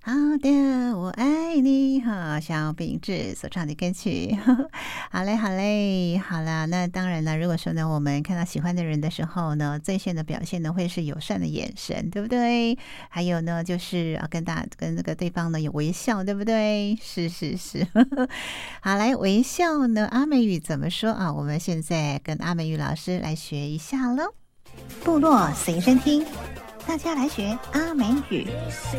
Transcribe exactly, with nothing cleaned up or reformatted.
好的，我爱你哈，萧秉治所唱的歌曲。好嘞，好嘞，好啦。那当然了，如果说呢，我们看到喜欢的人的时候呢，最先的表现呢，会是友善的眼神，对不对？还有呢，就是啊，跟大跟那个对方呢有微笑，对不对？是是是。好，来微笑呢，阿美语怎么说啊？我们现在跟阿美语老师来学一下喽。部落随身听，大家来学阿美语。